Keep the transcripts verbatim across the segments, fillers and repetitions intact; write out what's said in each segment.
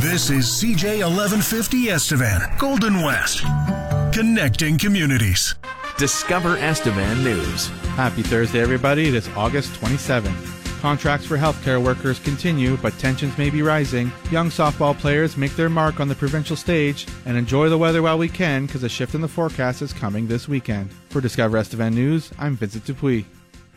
This is C J eleven fifty Estevan, Golden West, connecting communities. Discover Estevan News. Happy Thursday, everybody. It is August twenty-seventh. Contracts for healthcare workers continue, but tensions may be rising. Young softball players make their mark on the provincial stage, and enjoy the weather while we can, because a shift in the forecast is coming this weekend. For Discover Estevan News, I'm Vincent Dupuis.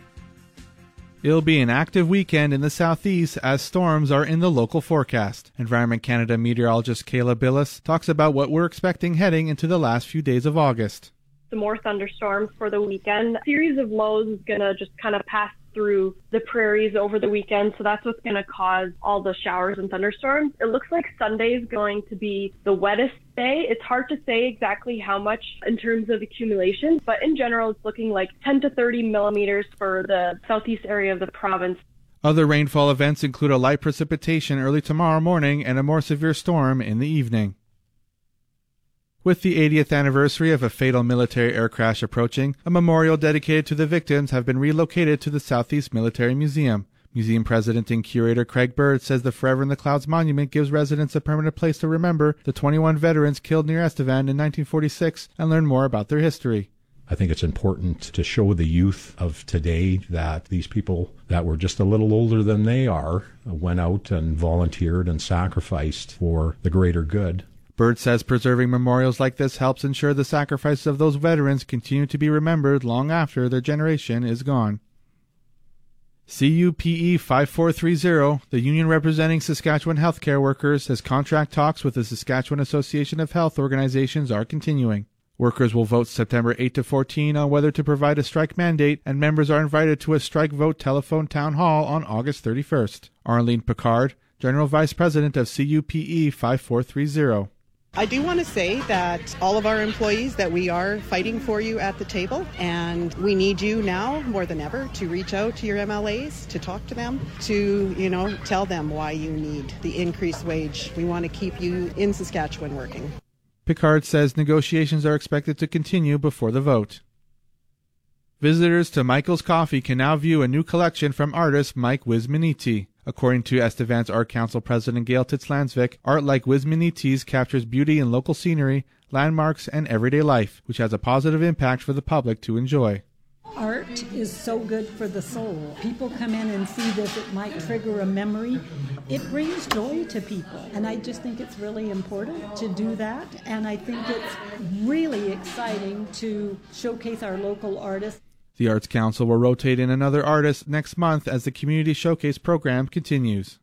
It'll be an active weekend in the southeast as storms are in the local forecast. Environment Canada meteorologist Kayla Billis talks about what we're expecting heading into the last few days of August. Some more thunderstorms for the weekend. A series of lows is going to just kind of pass through the prairies over the weekend, so that's what's going to cause all the showers and thunderstorms. It looks like Sunday is going to be the wettest day. It's hard to say exactly how much in terms of accumulation, but in general it's looking like ten to thirty millimeters for the southeast area of the province. Other rainfall events include a light precipitation early tomorrow morning and a more severe storm in the evening. With the eightieth anniversary of a fatal military air crash approaching, a memorial dedicated to the victims have been relocated to the Southeast Military Museum. Museum President and Curator Craig Bird says the Forever in the Clouds monument gives residents a permanent place to remember the twenty-one veterans killed near Estevan in nineteen forty-six and learn more about their history. I think it's important to show the youth of today that these people that were just a little older than they are went out and volunteered and sacrificed for the greater good. Bird says preserving memorials like this helps ensure the sacrifices of those veterans continue to be remembered long after their generation is gone. C U P E five four three zero, the union representing Saskatchewan healthcare workers, says contract talks with the Saskatchewan Association of Health Organizations are continuing. Workers will vote September eighth to fourteenth on whether to provide a strike mandate, and members are invited to a strike vote telephone town hall on August thirty-first. Arlene Picard, General Vice President of C U P E five four three zero. I do want to say that all of our employees, that we are fighting for you at the table, and we need you now more than ever to reach out to your M L As, to talk to them, to, you know, tell them why you need the increased wage. We want to keep you in Saskatchewan working. Picard says negotiations are expected to continue before the vote. Visitors to Michael's Coffee can now view a new collection from artist Mike Wismaniti. According to Estevan's Art Council President Gail Titz-Lansvik, art like Wismaniti's captures beauty in local scenery, landmarks, and everyday life, which has a positive impact for the public to enjoy. Art is so good for the soul. People come in and see this, it might trigger a memory. It brings joy to people, and I just think it's really important to do that, and I think it's really exciting to showcase our local artists. The Arts Council will rotate in another artist next month as the Community Showcase program continues.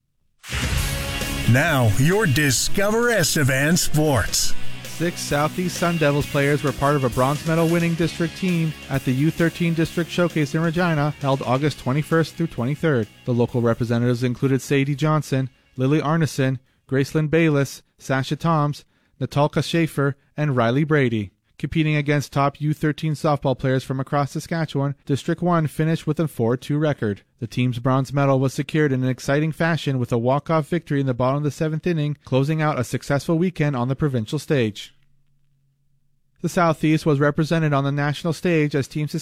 Now, your Discover Estevan Sports. Six Southeast Sun Devils players were part of a bronze medal winning district team at the U thirteen District Showcase in Regina, held August twenty-first through twenty-third. The local representatives included Sadie Johnson, Lily Arneson, Gracelyn Bayless, Sasha Toms, Natalka Schaefer, and Riley Brady. Competing against top U thirteen softball players from across Saskatchewan, District one finished with a four two record. The team's bronze medal was secured in an exciting fashion with a walk-off victory in the bottom of the seventh inning, closing out a successful weekend on the provincial stage. The Southeast was represented on the national stage as Team Saskatchewan